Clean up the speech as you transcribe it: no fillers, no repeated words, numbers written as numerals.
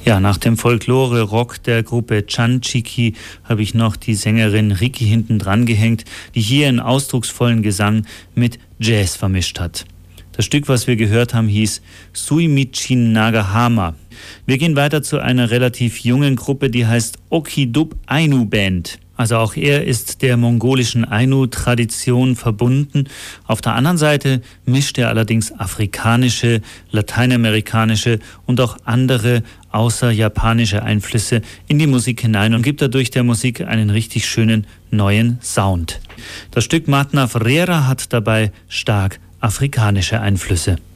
Ja, nach dem Folklore-Rock der Gruppe Chanchiki habe ich noch die Sängerin Riki hinten dran gehängt, die hier einen ausdrucksvollen Gesang mit Jazz vermischt hat. Das Stück, was wir gehört haben, hieß Suimichin Nagahama. Wir gehen weiter zu einer relativ jungen Gruppe, die heißt Okidub Ainu Band. Also auch er ist der mongolischen Ainu-Tradition verbunden. Auf der anderen Seite mischt er allerdings afrikanische, lateinamerikanische und auch andere außer japanische Einflüsse in die Musik hinein und gibt dadurch der Musik einen richtig schönen neuen Sound. Das Stück Matna Frera hat dabei stark afrikanische Einflüsse.